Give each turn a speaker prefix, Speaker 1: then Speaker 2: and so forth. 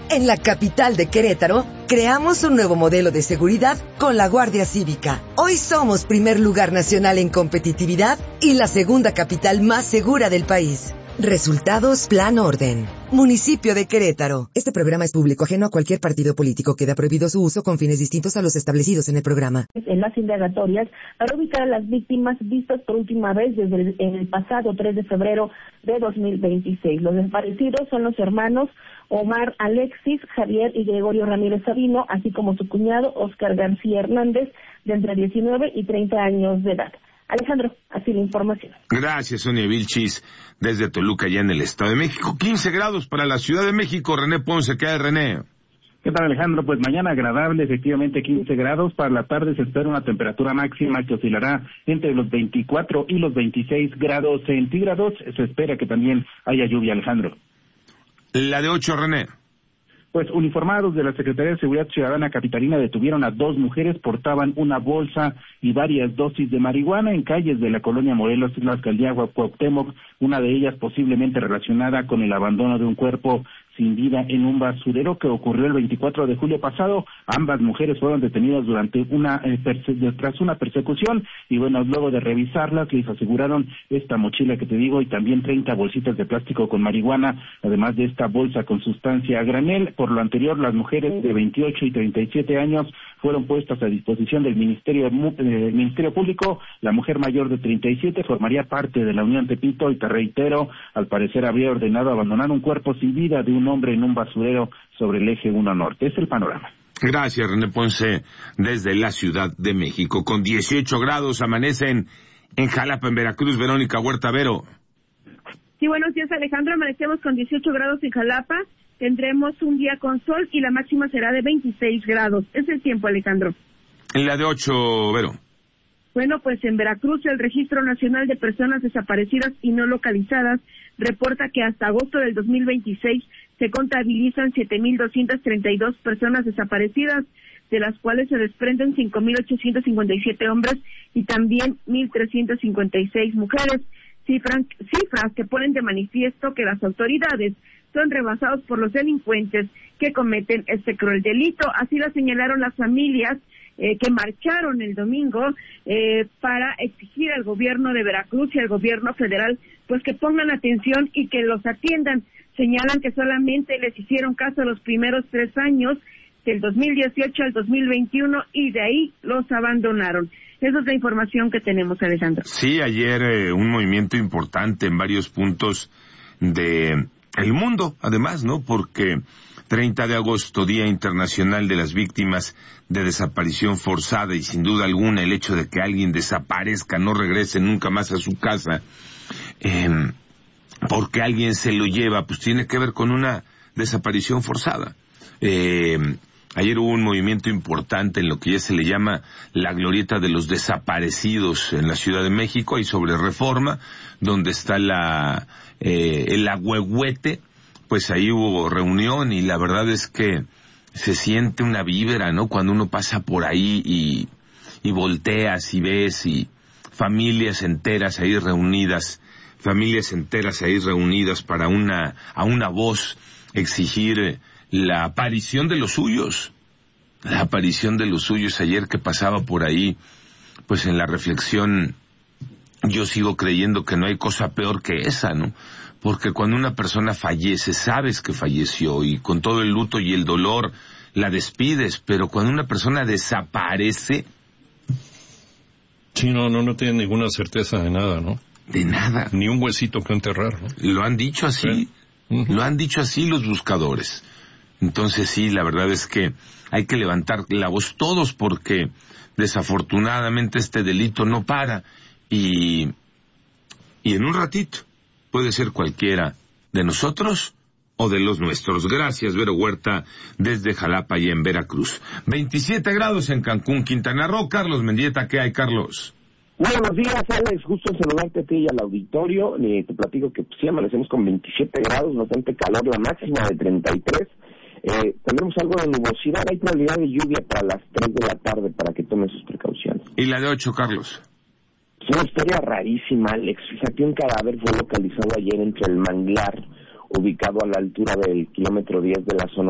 Speaker 1: En la capital de Querétaro, creamos un nuevo modelo de seguridad con la Guardia Cívica. Hoy somos primer lugar nacional en competitividad y la segunda capital más segura del país. Resultados Plan Orden. Municipio de Querétaro. Este programa es público, ajeno a cualquier partido político. Queda prohibido su uso con fines distintos a los establecidos en el programa.
Speaker 2: En las indagatorias para ubicar a las víctimas vistas por última vez desde el pasado 3 de febrero de 2026. Los desaparecidos son los hermanos Omar Alexis, Javier y Gregorio Ramírez Sabino, así como su cuñado Oscar García Hernández, de entre 19 y 30 años de edad. Alejandro, así la información.
Speaker 3: Gracias, Sonia Vilchis, desde Toluca, ya en el Estado de México. 15 grados para la Ciudad de México. René Ponce, ¿qué hay, René?
Speaker 4: ¿Qué tal, Alejandro? Pues mañana agradable, efectivamente 15 grados. Para la tarde se espera una temperatura máxima que oscilará entre los 24 y los 26 grados centígrados. Se espera que también haya lluvia, Alejandro.
Speaker 3: La de 8, René.
Speaker 4: Pues uniformados de la Secretaría de Seguridad Ciudadana capitalina detuvieron a 2 mujeres, portaban una bolsa y varias dosis de marihuana en calles de la colonia Morelos, en la alcaldía Cuauhtémoc, una de ellas posiblemente relacionada con el abandono de un cuerpo sin vida en un basurero que ocurrió el 24 de julio pasado. Ambas mujeres fueron detenidas durante tras una persecución y bueno, luego de revisarlas les aseguraron esta mochila que te digo y también 30 bolsitas de plástico con marihuana, además de esta bolsa con sustancia a granel. Por lo anterior, las mujeres de 28 y 37 años fueron puestas a disposición del Ministerio Público. La mujer mayor de 37 formaría parte de la Unión Tepito y te reitero, al parecer habría ordenado abandonar un cuerpo sin vida de un hombre en un basurero sobre el eje 1 Norte. Es el panorama.
Speaker 3: Gracias, René Ponce, desde la Ciudad de México. Con 18 grados amanecen en Jalapa, en Veracruz. Verónica Huerta, Vero.
Speaker 5: Sí, buenos días, Alejandro. Amanecemos con 18 grados en Jalapa. Tendremos un día con sol y la máxima será de 26 grados. Es el tiempo, Alejandro.
Speaker 3: En la de 8, Vero.
Speaker 5: Bueno, pues en Veracruz el Registro Nacional de Personas Desaparecidas y No Localizadas reporta que hasta agosto del 2026 se contabilizan 7,232 personas desaparecidas, de las cuales se desprenden 5,857 hombres y también 1,356 mujeres. Cifras que ponen de manifiesto que las autoridades son rebasados por los delincuentes que cometen este cruel delito. Así lo señalaron las familias que marcharon el domingo para exigir al gobierno de Veracruz y al gobierno federal pues que pongan atención y que los atiendan. Señalan que solamente les hicieron caso los primeros 3 años, del 2018 al 2021, y de ahí los abandonaron. Esa es la información que tenemos, Alejandro.
Speaker 3: Sí, ayer un movimiento importante en varios puntos de el mundo, además, ¿no? Porque 30 de agosto, Día Internacional de las Víctimas de Desaparición Forzada, y sin duda alguna el hecho de que alguien desaparezca, no regrese nunca más a su casa, porque alguien se lo lleva, pues tiene que ver con una desaparición forzada. Ayer hubo un movimiento importante en lo que ya se le llama la glorieta de los desaparecidos en la Ciudad de México y sobre Reforma, donde está el Ahuehuete. Pues ahí hubo reunión y la verdad es que se siente una vibra, ¿no? Cuando uno pasa por ahí y volteas y ves y familias enteras ahí reunidas para a una voz exigir la aparición de los suyos. Ayer que pasaba por ahí, pues en la reflexión, yo sigo creyendo que no hay cosa peor que esa, ¿no? Porque cuando una persona fallece, sabes que falleció y con todo el luto y el dolor la despides, pero cuando una persona desaparece...
Speaker 6: Sí, no tiene ninguna certeza de nada, ¿no?
Speaker 3: De nada.
Speaker 6: Ni un huesito que enterrar, ¿no?
Speaker 3: Lo han dicho así, Lo han dicho así los buscadores. Entonces sí, la verdad es que hay que levantar la voz todos porque desafortunadamente este delito no para y en un ratito puede ser cualquiera de nosotros o de los nuestros. Gracias, Vero Huerta, desde Jalapa y en Veracruz. 27 grados en Cancún, Quintana Roo. Carlos Mendieta, ¿qué hay, Carlos?
Speaker 7: Buenos días, Alex, gusto en saludarte a ti y al auditorio. Te platico que sí amanecemos con 27 grados, bastante calor, la máxima de 33. Tendremos algo de nubosidad, hay probabilidad de lluvia para las 3 de la tarde para que tomen sus precauciones.
Speaker 3: ¿Y la de 8, Carlos?
Speaker 7: Es una historia rarísima, Alex. Fíjate, un cadáver fue localizado ayer entre el manglar, ubicado a la altura del kilómetro 10 de la zona